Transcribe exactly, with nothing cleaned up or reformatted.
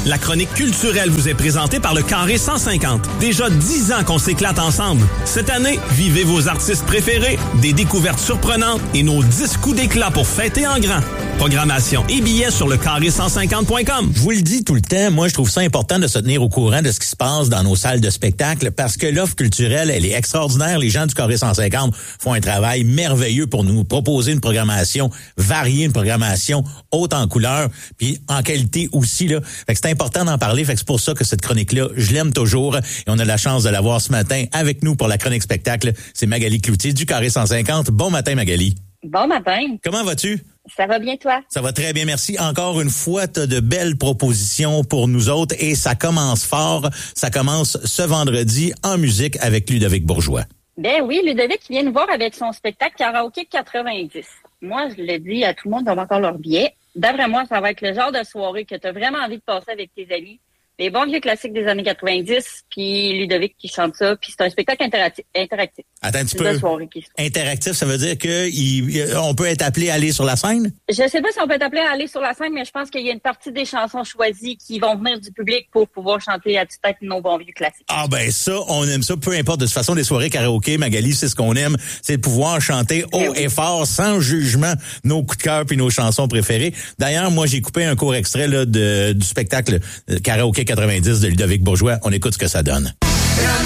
La chronique culturelle vous est présentée par le Carré cent cinquante. Déjà dix ans qu'on s'éclate ensemble. Cette année, vivez vos artistes préférés, des découvertes surprenantes et nos dix coups d'éclat pour fêter en grand. Programmation et billets sur le carré cent cinquante point com. Je vous le dis tout le temps, moi je trouve ça important de se tenir au courant de ce qui se passe dans nos salles de spectacle parce que l'offre culturelle, elle est extraordinaire. Les gens du Carré cent cinquante font un travail merveilleux pour nous proposer une programmation variée, une programmation haute en couleur, puis en qualité aussi, là. Fait que c'est important d'en parler, fait que c'est pour ça que cette chronique-là, je l'aime toujours et on a la chance de la voir ce matin avec nous pour la chronique spectacle. C'est Magali Cloutier du Carré cent cinquante. Bon matin, Magali. Bon matin. Comment vas-tu? Ça va bien, toi? Ça va très bien, merci. Encore une fois, tu as de belles propositions pour nous autres et ça commence fort. Ça commence ce vendredi en musique avec Ludovic Bourgeois. Ben oui, Ludovic qui vient nous voir avec son spectacle Karaoké quatre-vingt-dix. Moi, je l'ai dit à tout le monde d'avoir encore leur billet. D'après moi, ça va être le genre de soirée que tu as vraiment envie de passer avec tes amis. Les bons vieux classiques des années quatre-vingt-dix, puis Ludovic qui chante ça, puis c'est un spectacle interactif. interactif. Attends un petit peu. Qui... Interactif, ça veut dire que il, on peut être appelé à aller sur la scène? Je sais pas si on peut être appelé à aller sur la scène, mais je pense qu'il y a une partie des chansons choisies qui vont venir du public pour pouvoir chanter à tue-tête nos bons vieux classiques. Ah ben ça, on aime ça, peu importe. De toute façon, des soirées karaoké, Magali, c'est ce qu'on aime, c'est de pouvoir chanter haut oui. et fort, sans jugement, nos coups de cœur puis nos chansons préférées. D'ailleurs, moi, j'ai coupé un court extrait là, de, du spectacle Karaoké quatre-vingt-dix de Ludovic Bourgeois. On écoute ce que ça donne.